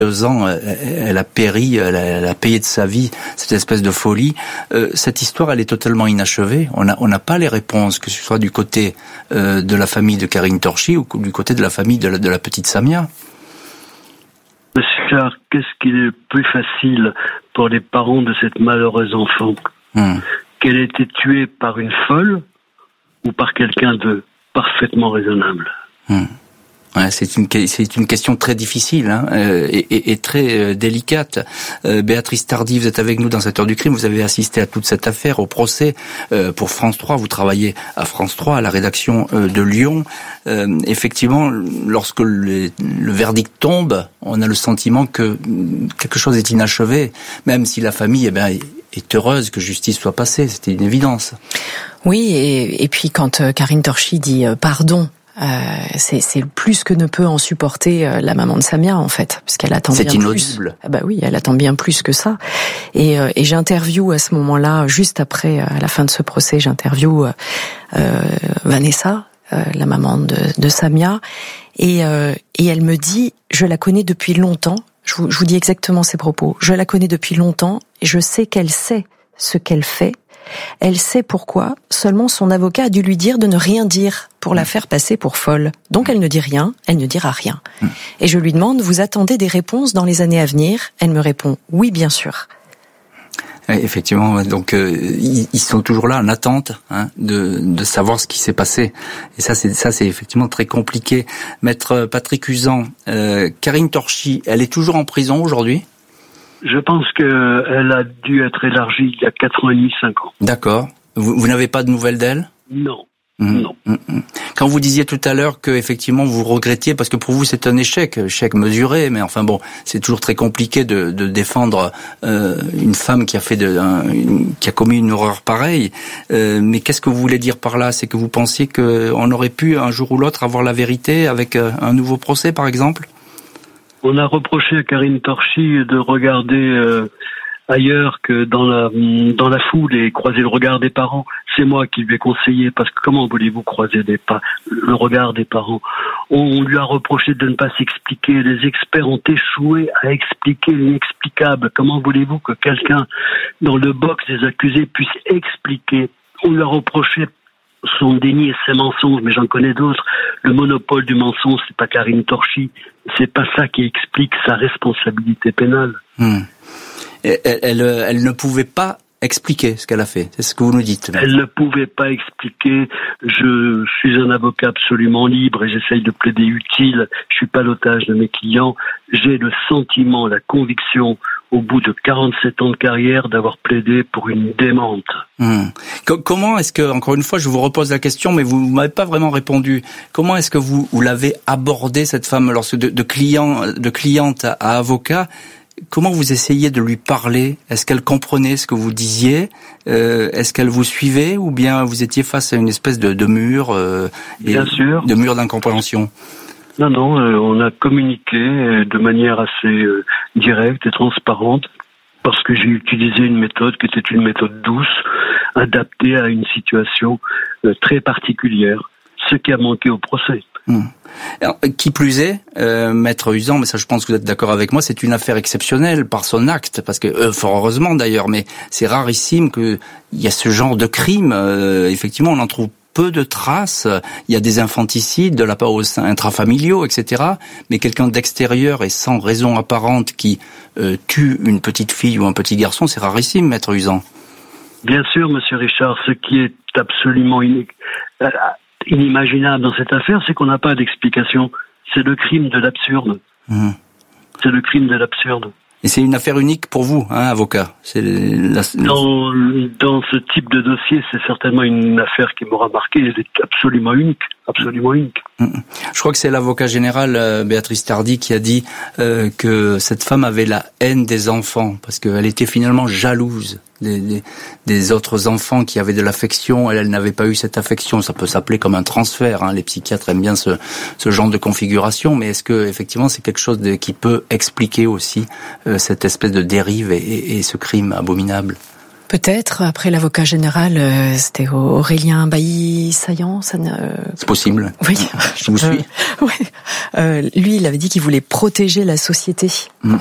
2 ans, elle a péri, elle a payé de sa vie cette espèce de folie. Cette histoire, elle est totalement inachevée. On n'a pas les réponses, que ce soit du côté de la famille de Karine Torchi ou du côté de la famille de la petite Samia. Monsieur Richard, qu'est-ce qui est le plus facile pour les parents de cette malheureuse enfant ? Qu'elle ait été tuée par une folle ou par quelqu'un de parfaitement raisonnable ? Ouais, c'est une question très difficile et très délicate. Béatrice Tardy, vous êtes avec nous dans cette heure du crime. Vous avez assisté à toute cette affaire, au procès pour France 3. Vous travaillez à France 3, à la rédaction de Lyon. Effectivement, lorsque le verdict tombe, on a le sentiment que quelque chose est inachevé, même si la famille est heureuse que justice soit passée. C'était une évidence. Oui, et puis quand Karine Torchi dit pardon, c'est plus que ne peut en supporter la maman de Samia, en fait, parce qu'elle attend bien plus. C'est inaudible. Ah bah oui, elle attend bien plus que ça. Et j'interviewe à ce moment-là, juste après, à la fin de ce procès, j'interviewe Vanessa, la maman de Samia, et elle me dit, je la connais depuis longtemps. Je vous dis exactement ses propos. Je la connais depuis longtemps et je sais qu'elle sait ce qu'elle fait. Elle sait pourquoi, seulement son avocat a dû lui dire de ne rien dire pour la faire passer pour folle. Donc elle ne dit rien, elle ne dira rien. Et je lui demande, vous attendez des réponses dans les années à venir ? Elle me répond, oui, bien sûr. Effectivement, donc ils sont toujours là en attente de savoir ce qui s'est passé. Et ça c'est effectivement très compliqué. Maître Patrick Uzan, Karine Torchi, elle est toujours en prison aujourd'hui ? Je pense qu'elle a dû être élargie il y a 4 ans et demi, 5 ans. D'accord. Vous n'avez pas de nouvelles d'elle ? Non. Non. Quand vous disiez tout à l'heure que effectivement vous regrettiez, parce que pour vous c'est un échec mesuré, mais enfin bon, c'est toujours très compliqué de défendre une femme qui a fait qui a commis une horreur pareille. Mais qu'est-ce que vous voulez dire par là ? C'est que vous pensiez qu'on aurait pu un jour ou l'autre avoir la vérité avec un nouveau procès, par exemple ? On a reproché à Karine Torchi de regarder ailleurs que dans la foule et croiser le regard des parents. C'est moi qui lui ai conseillé, parce que comment voulez-vous croiser le regard des parents ? On lui a reproché de ne pas s'expliquer. Les experts ont échoué à expliquer l'inexplicable. Comment voulez-vous que quelqu'un dans le box des accusés puisse expliquer ? On lui a reproché son déni et ses mensonges, mais j'en connais d'autres. Le monopole du mensonge, c'est pas Karine Torchi. C'est pas ça qui explique sa responsabilité pénale. Elle ne pouvait pas expliquer ce qu'elle a fait. C'est ce que vous nous dites. Elle ne pouvait pas expliquer. Je suis un avocat absolument libre et j'essaye de plaider utile. Je suis pas l'otage de mes clients. J'ai le sentiment, la conviction, au bout de 47 ans de carrière, d'avoir plaidé pour une démente. Comment est-ce que, encore une fois, je vous repose la question, mais vous m'avez pas vraiment répondu. Comment est-ce que vous l'avez abordée, cette femme, lorsque de cliente à avocat? Comment vous essayez de lui parler ? Est-ce qu'elle comprenait ce que vous disiez ? Est-ce qu'elle vous suivait, ou bien vous étiez face à une espèce de mur, Bien sûr. De mur d'incompréhension ? Non, on a communiqué de manière assez directe et transparente, parce que j'ai utilisé une méthode qui était une méthode douce, adaptée à une situation très particulière, ce qui a manqué au procès. Alors, qui plus est, Maître Uzan, mais ça je pense que vous êtes d'accord avec moi, c'est une affaire exceptionnelle par son acte, parce que, fort heureusement d'ailleurs, mais c'est rarissime qu'il y a ce genre de crime. Effectivement, on en trouve peu de traces. Il y a des infanticides de la part aux intrafamiliaux, etc. Mais quelqu'un d'extérieur et sans raison apparente qui tue une petite fille ou un petit garçon, c'est rarissime, Maître Uzan. Bien sûr, Monsieur Richard, ce qui est absolument inimaginable dans cette affaire, c'est qu'on n'a pas d'explication. C'est le crime de l'absurde. C'est le crime de l'absurde. Et c'est une affaire unique pour vous, avocat. Dans ce type de dossier, c'est certainement une affaire qui m'aura marqué. Elle est absolument unique. Je crois que c'est l'avocat général Béatrice Tardy qui a dit que cette femme avait la haine des enfants, parce qu'elle était finalement jalouse des autres enfants qui avaient de l'affection. Elle n'avait pas eu cette affection. Ça peut s'appeler comme un transfert. Les psychiatres aiment bien ce genre de configuration. Mais est-ce que effectivement c'est quelque chose qui peut expliquer aussi cette espèce de dérive et ce crime abominable ? Peut-être. Après, l'avocat général, c'était Aurélien Bailly-Saillant. C'est possible. Oui. Je vous suis. Lui, il avait dit qu'il voulait protéger la société.